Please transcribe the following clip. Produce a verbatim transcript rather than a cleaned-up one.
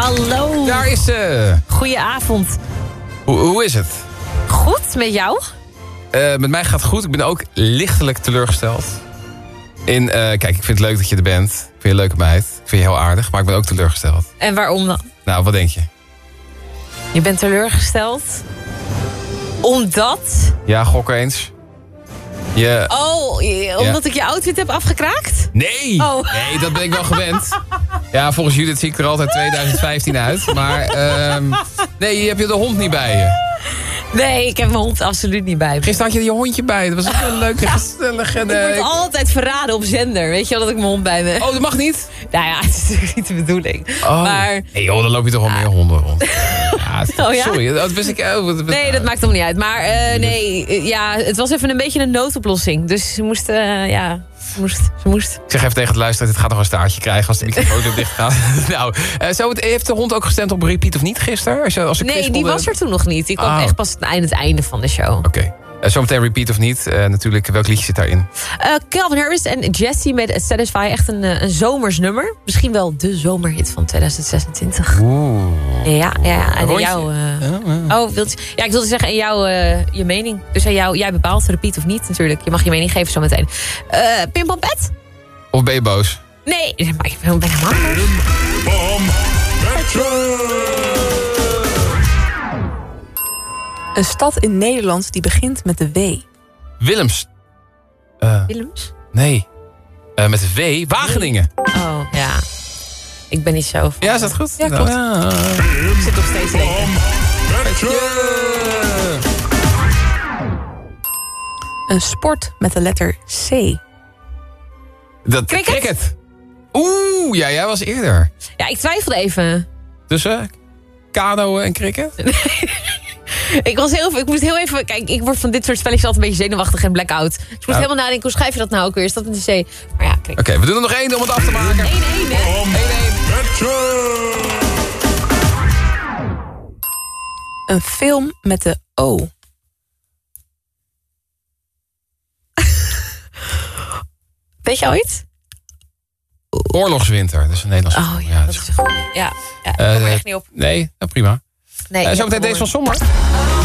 Hallo. Daar is ze. Goedenavond. Hoe, hoe is het? Goed, met jou? Uh, met mij gaat het goed. Ik ben ook lichtelijk teleurgesteld. In, uh, kijk, ik vind het leuk dat je er bent. Ik vind je een leuke meid. Ik vind je heel aardig, maar ik ben ook teleurgesteld. En waarom dan? Nou, wat denk je? Je bent teleurgesteld? Omdat? Ja, gok eens. Je... Oh, omdat ja. ik je outfit heb afgekraakt? Nee, oh. nee, dat ben ik wel gewend. Ja, volgens Judith zie ik er altijd twintig vijftien uit. Maar um, nee, je hebt je de hond niet bij je. Nee, ik heb mijn hond absoluut niet bij me. Gisteren had je je hondje bij. Dat was ook een leuke, gezellige... Ik word altijd verraden op zender. Weet je wel dat ik mijn hond bij me heb? Oh, dat mag niet? Nou ja, het is natuurlijk niet de bedoeling. Oh. Maar... Hey joh, dan loop je toch wel ah. meer honden rond. Ja, oh, ja? Sorry, dat wist ik... Oh, dat, nee, dat maakt helemaal niet uit. Maar uh, nee, uh, ja, het was even een beetje een noodoplossing. Dus ze moest, uh, ja... Ze moest, ze moest. Ik zeg even tegen het luisteren, dit gaat nog een staartje krijgen als de microfoon zo dicht gaat. Nou, uh, zo, heeft de hond ook gestemd op repeat of niet gisteren? Als je, als nee, die was er toen nog niet. Die kwam oh. echt pas aan het einde van de show. Oké. Okay. Uh, zometeen repeat of niet. Uh, natuurlijk, welk liedje zit daarin? Uh, Calvin Harris en Jessie met Satisfy. Echt een, een zomers nummer. Misschien wel de zomerhit van twintig zesentwintig. Oeh. Ja, ja. En jou, uh... oh, oh, wilt je... Ja, ik wilde zeggen, en jou, uh, je mening. Dus aan jou, jij bepaalt repeat of niet natuurlijk. Je mag je mening geven zometeen. Uh, Pimpompet? Of ben je boos? Nee, maar ik ben helemaal boos. Een stad in Nederland die begint met de W. Willems. Uh, Willems? Nee. Uh, met de W. Wageningen. Oh, ja. Ik ben niet zo van... Ja, is dat goed? Ja, klopt. Ja. Ik zit nog steeds te denken. Een sport met de letter C. Dat, cricket? cricket. Oeh, ja, jij was eerder. Ja, ik twijfelde even. Tussen kano en cricket? ik, was heel, ik moest heel even... Kijk, ik word van dit soort spelletjes altijd een beetje zenuwachtig en blackout. Dus ik moest nou. helemaal nadenken, hoe schrijf je dat nou ook weer? Is dat met de C? Maar ja, cricket. Oké, okay, we doen er nog één om het af te maken. één één, hè? één één. Een film met de O. Weet je al iets? Oorlogswinter, dat is een Nederlandse Oh ja, ja dat is een goeie. Ja, ja, ik kom er echt niet op. Nee, nou prima. Nee, uh, Zometeen deze van Sommer.